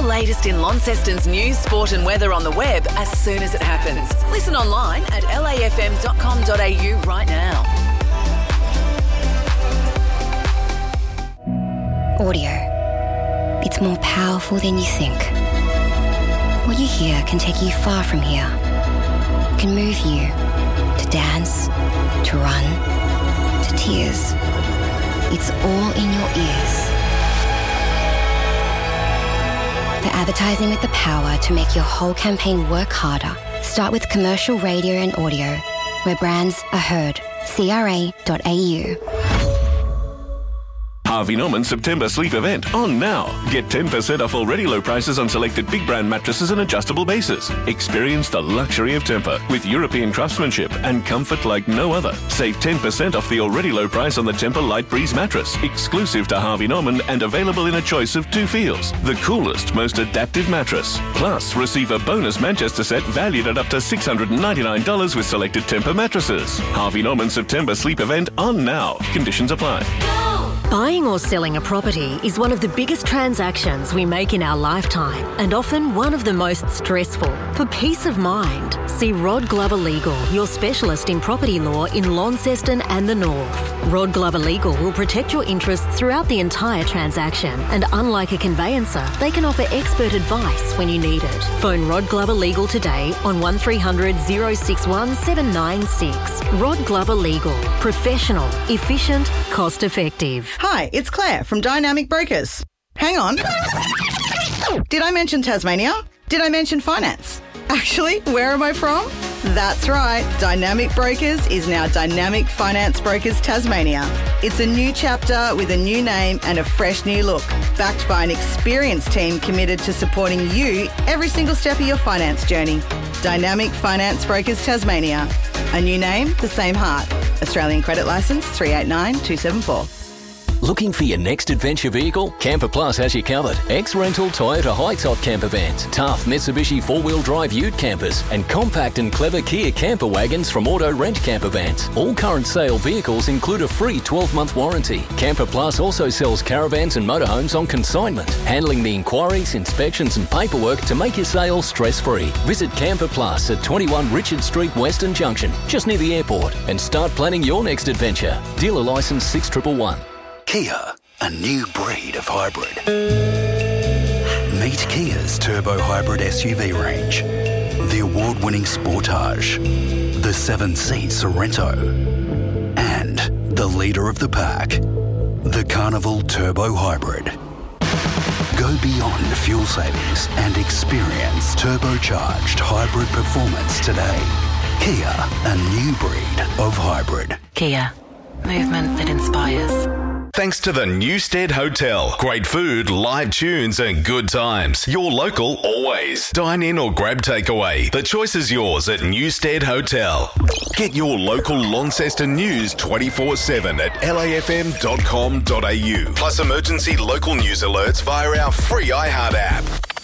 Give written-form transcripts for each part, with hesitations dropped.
latest in Launceston's news, sport and weather on the web as soon as it happens. Listen online at lafm.com.au right now. Audio. It's more powerful than you think. What you hear can take you far from here. It can move you to dance, to run, to tears. It's all in your ears. For advertising with the power to make your whole campaign work harder, start with commercial radio and audio, where brands are heard. CRA.au. Harvey Norman September sleep event on now. Get 10% off already low prices on selected big brand mattresses and adjustable bases. Experience the luxury of Tempur with European craftsmanship and comfort like no other. Save 10% off the already low price on the Tempur Light Breeze mattress, exclusive to Harvey Norman and available in a choice of 2 feels. The coolest, most adaptive mattress. Plus, receive a bonus Manchester set valued at up to $699 with selected Tempur mattresses. Harvey Norman September sleep event on now. Conditions apply. Buying or selling a property is one of the biggest transactions we make in our lifetime and often one of the most stressful. For peace of mind, see Rod Glover Legal, your specialist in property law in Launceston and the North. Rod Glover Legal will protect your interests throughout the entire transaction, and unlike a conveyancer, they can offer expert advice when you need it. Phone Rod Glover Legal today on 1300 061 796. Rod Glover Legal. Professional, efficient, cost effective. Hi, it's Claire from Dynamic Brokers. Hang on. Did I mention Tasmania? Did I mention finance? Actually, where am I from? That's right, Dynamic Brokers is now Dynamic Finance Brokers Tasmania. It's a new chapter with a new name and a fresh new look, backed by an experienced team committed to supporting you every single step of your finance journey. Dynamic Finance Brokers Tasmania. A new name, the same heart. Australian credit licence 389274. Looking for your next adventure vehicle? Camper Plus has you covered. Ex-rental Toyota high-top camper vans, tough Mitsubishi 4-wheel drive ute campers, and compact and clever Kia camper wagons from Auto Rent Camper Vans. All current sale vehicles include a free 12-month warranty. Camper Plus also sells caravans and motorhomes on consignment, handling the inquiries, inspections and paperwork to make your sale stress-free. Visit Camper Plus at 21 Richard Street, Western Junction, just near the airport, and start planning your next adventure. Dealer licence 6111. Kia, a new breed of hybrid. Meet Kia's turbo hybrid SUV range. The award-winning Sportage, the 7-seat Sorento, and the leader of the pack, the Carnival Turbo Hybrid. Go beyond fuel savings and experience turbocharged hybrid performance today. Kia, a new breed of hybrid. Kia, movement that inspires. Thanks to the Newstead Hotel. Great food, live tunes and good times. Your local always. Dine in or grab takeaway. The choice is yours at Newstead Hotel. Get your local Launceston news 24/7 at lafm.com.au. Plus emergency local news alerts via our free iHeart app.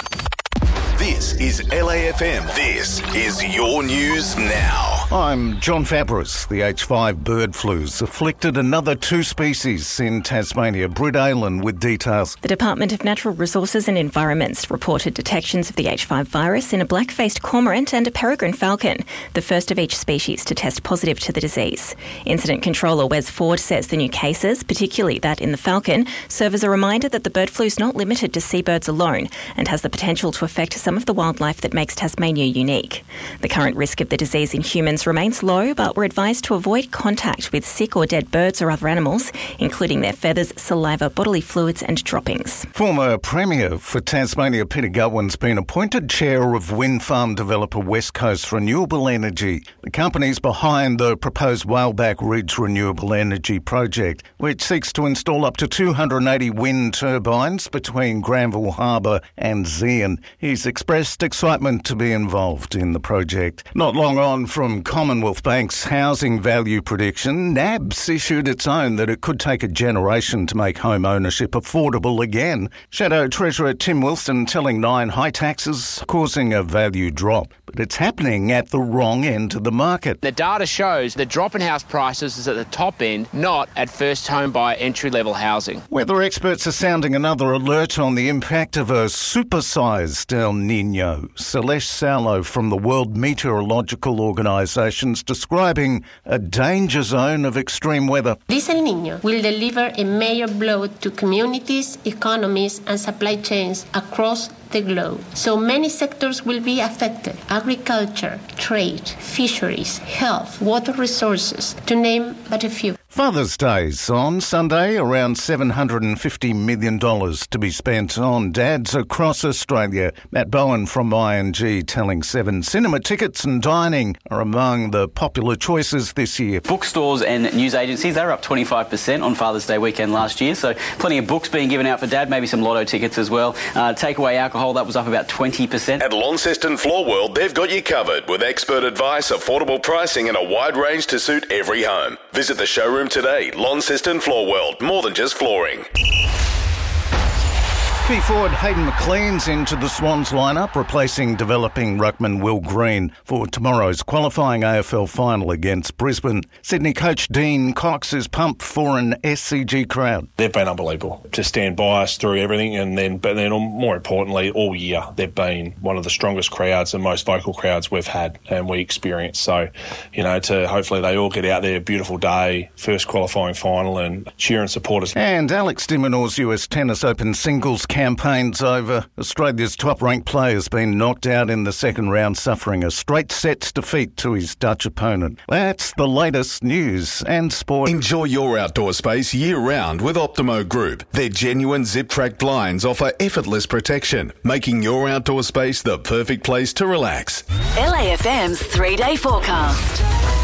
This is LAFM. This is your news now. I'm John Fabris. The H5 bird flu's afflicted another 2 species in Tasmania. Britt Aylan with details. The Department of Natural Resources and Environments reported detections of the H5 virus in a black-faced cormorant and a peregrine falcon, the first of each species to test positive to the disease. Incident Controller Wes Ford says the new cases, particularly that in the falcon, serve as a reminder that the bird flu is not limited to seabirds alone and has the potential to affect some of the wildlife that makes Tasmania unique. The current risk of the disease in humans remains low, but we're advised to avoid contact with sick or dead birds or other animals, including their feathers, saliva, bodily fluids and droppings. Former Premier for Tasmania, Peter Gutwin's been appointed chair of wind farm developer West Coast Renewable Energy. The company's behind the proposed Whaleback Ridge Renewable Energy project, which seeks to install up to 280 wind turbines between Granville Harbour and Zeehan. He's expressed excitement to be involved in the project. Not long on from Commonwealth Bank's housing value prediction, NABS issued its own that it could take a generation to make home ownership affordable again. Shadow Treasurer Tim Wilson telling Nine high taxes causing a value drop. But it's happening at the wrong end of the market. The data shows the drop in house prices is at the top end, not at first home buyer entry-level housing. Weather experts are sounding another alert on the impact of a supersized El Nino. Celeste Saulo from the World Meteorological Organisation's describing a danger zone of extreme weather. This El Nino will deliver a major blow to communities, economies and supply chains across the globe. So many sectors will be affected: agriculture, trade, fisheries, health, water resources, to name but a few. Father's Day's on Sunday, around $750 million to be spent on dads across Australia. Matt Bowen from ING telling Seven cinema tickets and dining are among the popular choices this year. Bookstores and news agencies, they were up 25% on Father's Day weekend last year, so plenty of books being given out for dad, maybe some lotto tickets as well. Takeaway alcohol, that was up about 20%. At Launceston Floor World, they've got you covered with expert advice, affordable pricing and a wide range to suit every home. Visit the showroom today. Launceston Floor World, more than just flooring. Key forward Hayden McLean's into the Swans lineup, replacing developing ruckman Will Green for tomorrow's qualifying AFL final against Brisbane. Sydney coach Dean Cox is pumped for an SCG crowd. They've been unbelievable to stand by us through everything, but then more importantly, all year they've been one of the strongest crowds and most vocal crowds we've had and we experienced. So, to hopefully they all get out there, beautiful day, first qualifying final, and cheer and support us. And Alex de Minaur's US Tennis Open singles campaign's over. Australia's top-ranked player has been knocked out in the second round, suffering a straight sets defeat to his Dutch opponent. That's the latest news and sport. Enjoy your outdoor space year-round with Optimo Group. Their genuine zip-track blinds offer effortless protection, making your outdoor space the perfect place to relax. LAFM's 3-day forecast.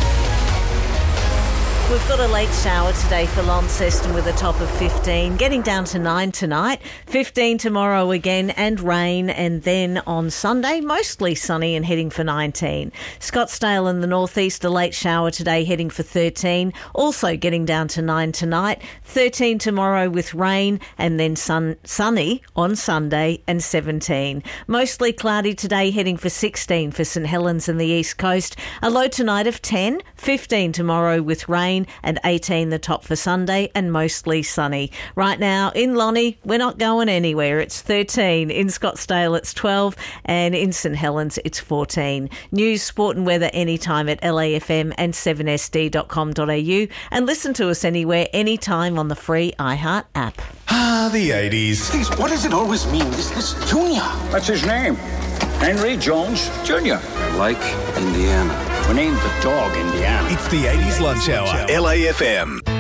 We've got a late shower today for Launceston with a top of 15, getting down to 9 tonight, 15 tomorrow again, and rain, and then on Sunday, mostly sunny and heading for 19. Scottsdale in the northeast, a late shower today, heading for 13, also getting down to 9 tonight, 13 tomorrow with rain, and then sunny on Sunday, and 17. Mostly cloudy today, heading for 16 for St Helens and the east coast, a low tonight of 10, 15 tomorrow with rain, and 18 the top for Sunday, and mostly sunny. Right now in Lonnie, we're not going anywhere. It's 13. In Scottsdale it's 12, and in St Helens it's 14. News, sport and weather anytime at LAFM and 7sd.com.au, and listen to us anywhere, anytime on the free iHeart app. The 80s. Please, what does it always mean? This Junior. That's his name. Henry Jones Jr. Like Indiana. We named the dog Indiana. It's the 80s lunch hour. LAFM.